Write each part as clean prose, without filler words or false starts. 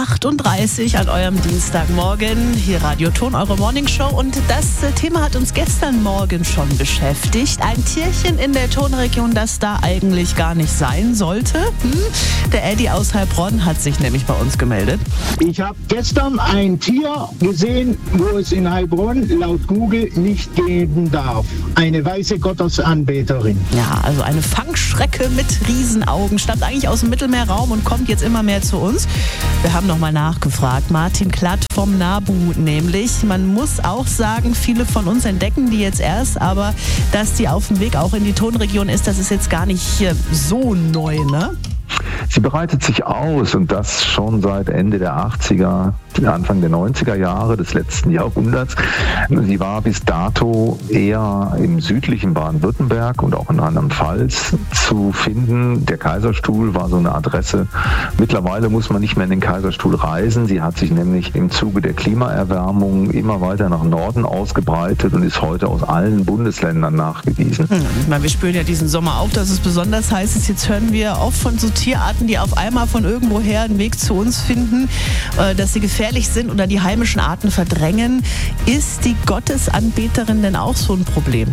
6:38 an eurem Dienstagmorgen. Hier Radio Ton, eure Morningshow. Und das Thema hat uns gestern Morgen schon beschäftigt. Ein Tierchen in der Tonregion, das da eigentlich gar nicht sein sollte. Der Eddie aus Heilbronn hat sich nämlich bei uns gemeldet. Ich habe gestern ein Tier gesehen, wo es in Heilbronn laut Google nicht geben darf. Eine weiße Gottesanbeterin. Ja, also eine Fangschrecke mit Riesenaugen. Stammt eigentlich aus dem Mittelmeerraum und kommt jetzt immer mehr zu uns. Wir haben nochmal nachgefragt. Martin Klatt vom NABU nämlich. Man muss auch sagen, viele von uns entdecken die jetzt erst, aber dass die auf dem Weg auch in die Tonregion ist, das ist jetzt gar nicht so neu, ne? Sie bereitet sich aus und das schon seit Ende der 80er, Anfang der 90er Jahre des letzten Jahrhunderts. Sie war bis dato eher im südlichen Baden-Württemberg und auch in Rheinland-Pfalz zu finden. Der Kaiserstuhl war so eine Adresse. Mittlerweile muss man nicht mehr in den Kaiserstuhl reisen. Sie hat sich nämlich im Zuge der Klimaerwärmung immer weiter nach Norden ausgebreitet und ist heute aus allen Bundesländern nachgewiesen. Ich meine, wir spüren ja diesen Sommer auch, dass es besonders heiß ist. Jetzt hören wir oft von so Tierarten, die auf einmal von irgendwoher einen Weg zu uns finden, dass sie gefährlich sind oder die heimischen Arten verdrängen. Ist die Gottesanbeterin denn auch so ein Problem?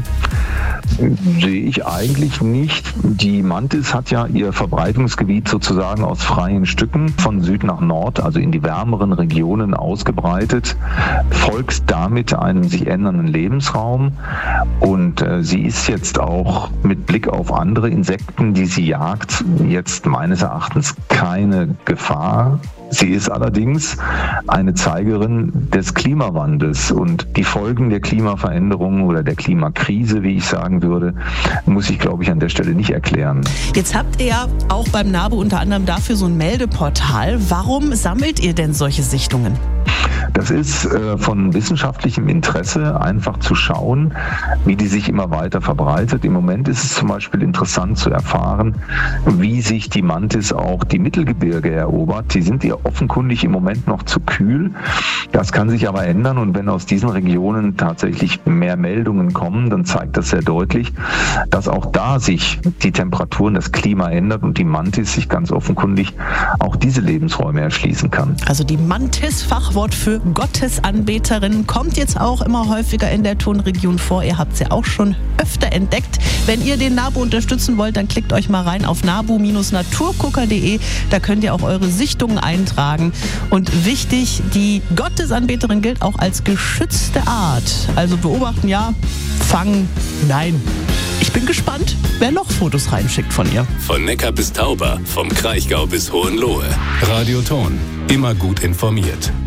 Sehe ich eigentlich nicht. Die Mantis hat ja ihr Verbreitungsgebiet sozusagen aus freien Stücken von Süd nach Nord, also in die wärmeren Regionen ausgebreitet, folgt damit einem sich ändernden Lebensraum und sie ist jetzt auch mit Blick auf andere Insekten, die sie jagt, jetzt meines Erachtens keine Gefahr. Sie ist allerdings eine Zeigerin des Klimawandels und die Folgen der Klimaveränderung oder der Klimakrise, wie ich sagen würde, muss ich, glaube ich, an der Stelle nicht erklären. Jetzt habt ihr ja auch beim NABU unter anderem dafür so ein Meldeportal. Warum sammelt ihr denn solche Sichtungen? Das ist von wissenschaftlichem Interesse, einfach zu schauen, wie die sich immer weiter verbreitet. Im Moment ist es zum Beispiel interessant zu erfahren, wie sich die Mantis auch die Mittelgebirge erobert. Die sind ihr offenkundig im Moment noch zu kühl. Das kann sich aber ändern und wenn aus diesen Regionen tatsächlich mehr Meldungen kommen, dann zeigt das sehr deutlich, dass auch da sich die Temperaturen, das Klima ändert und die Mantis sich ganz offenkundig auch diese Lebensräume erschließen kann. Also die Mantis, Fachwort für Gottesanbeterin, kommt jetzt auch immer häufiger in der Tonregion vor. Ihr habt sie auch schon öfter entdeckt. Wenn ihr den NABU unterstützen wollt, dann klickt euch mal rein auf nabu-naturgucker.de. Da könnt ihr auch eure Sichtungen eintragen. Und wichtig, die Gottesanbeterin gilt auch als geschützte Art. Also beobachten ja, fangen nein. Ich bin gespannt, wer noch Fotos reinschickt von ihr. Von Neckar bis Tauber, vom Kraichgau bis Hohenlohe. Radio Ton, immer gut informiert.